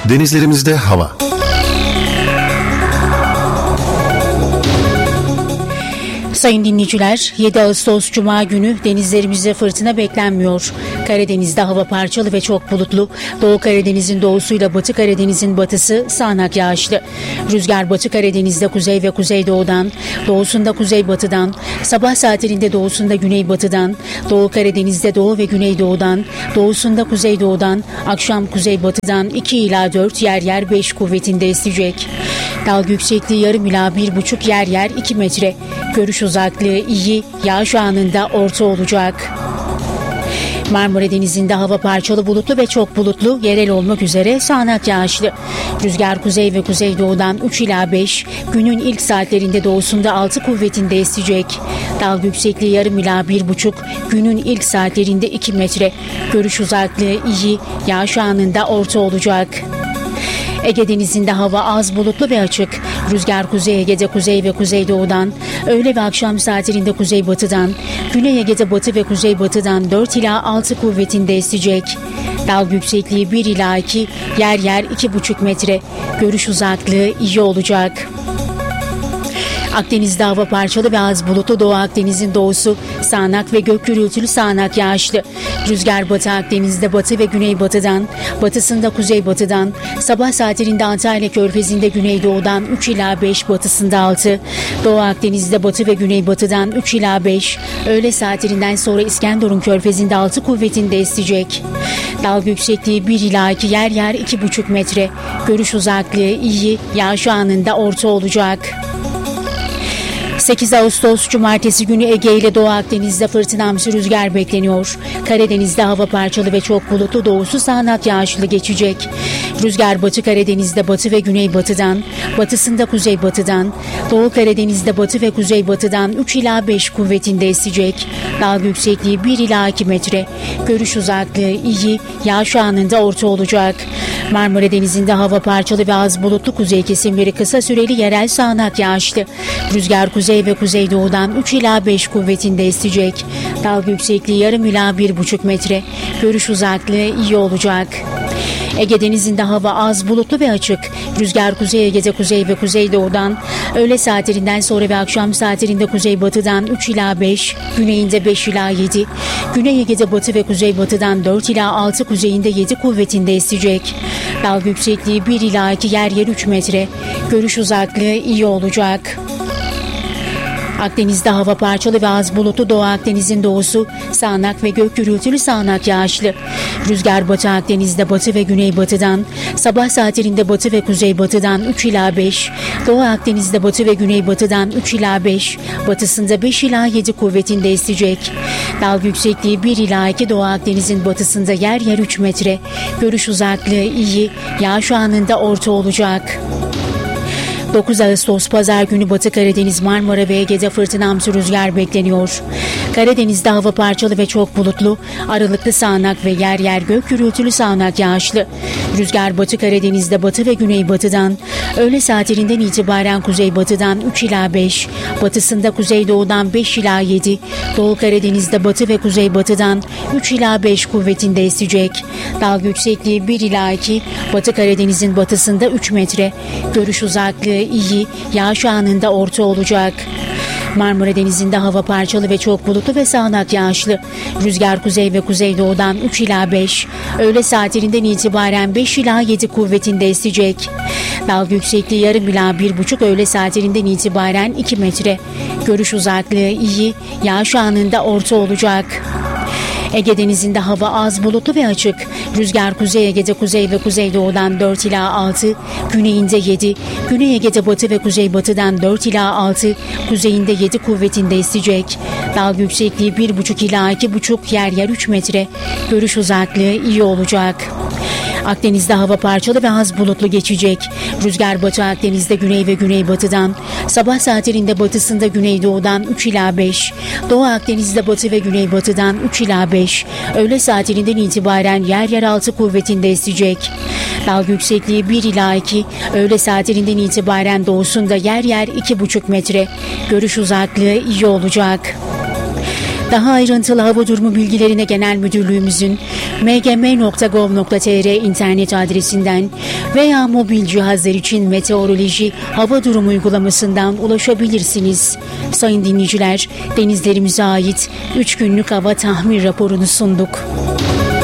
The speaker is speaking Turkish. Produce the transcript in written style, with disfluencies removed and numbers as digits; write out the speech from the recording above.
Denizlerimizde hava. Sayın dinleyiciler, 7 Ağustos Cuma günü denizlerimizde fırtına beklenmiyor. Karadeniz'de hava parçalı ve çok bulutlu. Doğu Karadeniz'in doğusuyla Batı Karadeniz'in batısı sağanak yağışlı. Rüzgar Batı Karadeniz'de kuzey ve kuzeydoğudan, doğusunda kuzeybatıdan, sabah saatlerinde doğusunda güneybatıdan, Doğu Karadeniz'de doğu ve güneydoğudan, doğusunda kuzeydoğudan, akşam kuzeybatıdan 2 ila 4, yer yer 5 kuvvetinde esecek. Dalga yüksekliği yarım ila 1,5, yer yer 2 metre. Görüş uzaklığı iyi, yağış anında orta olacak. Marmara Denizi'nde hava parçalı bulutlu ve çok bulutlu, yerel olmak üzere sağanak yağışlı. Rüzgar kuzey ve kuzeydoğudan 3 ila 5, günün ilk saatlerinde doğusunda 6 kuvvetinde esecek. Dalga yüksekliği yarım ila 1,5, günün ilk saatlerinde 2 metre. Görüş uzaklığı iyi, yağış anında orta olacak. Ege Denizi'nde hava az bulutlu ve açık. Rüzgar Kuzey Ege'de kuzey ve kuzeydoğudan, öğle ve akşam saatlerinde kuzeybatıdan, Güney Ege'de batı ve kuzeybatıdan 4 ila 6 kuvvetinde esecek. Dalga yüksekliği 1 ila 2, yer yer 2,5 metre. Görüş uzaklığı iyi olacak. Akdeniz'de hava parçalı ve az bulutlu. Doğu Akdeniz'in doğusu sağanak ve gök gürültülü sağanak yağışlı. Rüzgar Batı Akdeniz'de batı ve güneybatıdan, batısında kuzeybatıdan, sabah saatlerinde Antalya Körfezi'nde güneydoğudan 3 ila 5, batısında 6. Doğu Akdeniz'de batı ve güneybatıdan 3 ila 5, öğle saatlerinden sonra İskenderun Körfezi'nde 6 kuvvetinde esecek. Dalga yüksekliği 1 ila 2, yer yer 2,5 metre. Görüş uzaklığı iyi, yağış anında orta olacak. 8 Ağustos Cumartesi günü Ege ile Doğu Akdeniz'de fırtınamsı rüzgar bekleniyor. Karadeniz'de hava parçalı ve çok bulutlu, doğusu sağanak yağışlı geçecek. Rüzgar Batı Karadeniz'de batı ve güneybatıdan, batısında kuzeybatıdan, Doğu Karadeniz'de batı ve kuzeybatıdan 3 ila 5 kuvvetinde esecek. Dalga yüksekliği 1 ila 2 metre. Görüş uzaklığı iyi, yağış anında orta olacak. Marmara Denizi'nde hava parçalı ve az bulutlu, kuzey kesimleri kısa süreli yerel sağanak yağışlı. Rüzgar kuzey ve kuzeydoğudan 3 ila 5 kuvvetinde esecek. Dalga yüksekliği yarım ila 1,5 metre. Görüş uzaklığı iyi olacak. Ege Denizi'nde hava az bulutlu ve açık. Rüzgar Kuzey Ege'de kuzey ve kuzeydoğudan, öğle saatlerinden sonra ve akşam saatlerinde kuzeybatıdan 3 ila 5, güneyinde 5 ila 7, Güney Ege'de batı ve kuzeybatıdan 4 ila 6, kuzeyinde 7 kuvvetinde esecek. Dalga yüksekliği 1 ila 2, yer yer 3 metre. Görüş uzaklığı iyi olacak. Akdeniz'de hava parçalı ve az bulutlu. Doğu Akdeniz'in doğusu sağanak ve gök gürültülü sağanak yağışlı. Rüzgar Batı Akdeniz'de batı ve güneybatıdan, sabah saatlerinde batı ve kuzeybatıdan 3 ila 5, Doğu Akdeniz'de batı ve güneybatıdan 3 ila 5, batısında 5 ila 7 kuvvetinde esecek. Dalga yüksekliği 1 ila 2, Doğu Akdeniz'in batısında yer yer 3 metre. Görüş uzaklığı iyi, yağış anında orta olacak. 9 Ağustos Pazar günü Batı Karadeniz, Marmara ve Ege'de fırtınamsı rüzgar bekleniyor. Karadeniz'de hava parçalı ve çok bulutlu, aralıklı sağanak ve yer yer gök gürültülü sağanak yağışlı. Rüzgar Batı Karadeniz'de batı ve güneybatıdan, öğle saatlerinden itibaren kuzeybatıdan 3 ila 5, batısında kuzeydoğudan 5 ila 7, Doğu Karadeniz'de batı ve kuzeybatıdan 3 ila 5 kuvvetinde esecek. Dalga yüksekliği 1 ila 2, Batı Karadeniz'in batısında 3 metre. Görüş uzaklığı iyi, yağış anında orta olacak. Marmara Denizi'nde hava parçalı ve çok bulutlu ve sağanak yağışlı. Rüzgar kuzey ve kuzeydoğudan 3 ila 5, öğle saatlerinden itibaren 5 ila 7 kuvvetinde esecek. Dalga yüksekliği yarım ila 1,5, öğle saatlerinden itibaren 2 metre. Görüş uzaklığı iyi, yağış anında orta olacak. Ege Denizi'nde hava az bulutlu ve açık. Rüzgar Kuzey Ege'de kuzey ve kuzeydoğudan 4 ila 6, güneyinde 7, Güney Ege'de batı ve kuzeybatıdan 4 ila 6, kuzeyinde 7 kuvvetinde esecek. Dalga yüksekliği 1,5 ila 2,5, yer yer 3 metre. Görüş uzaklığı iyi olacak. Akdeniz'de hava parçalı ve az bulutlu geçecek. Rüzgar Batı Akdeniz'de güney ve güneybatıdan, sabah saatlerinde batısında güneydoğudan 3 ila 5, Doğu Akdeniz'de batı ve güneybatıdan 3 ila 5, öğle saatlerinden itibaren yer yer 6 kuvvetinde esecek. Dalga yüksekliği 1 ila 2, öğle saatlerinden itibaren doğusunda yer yer 2,5 metre. Görüş uzaklığı iyi olacak. Daha ayrıntılı hava durumu bilgilerine Genel Müdürlüğümüzün mgm.gov.tr internet adresinden veya mobil cihazlar için meteoroloji hava durumu uygulamasından ulaşabilirsiniz. Sayın dinleyiciler, denizlerimize ait 3 günlük hava tahmin raporunu sunduk.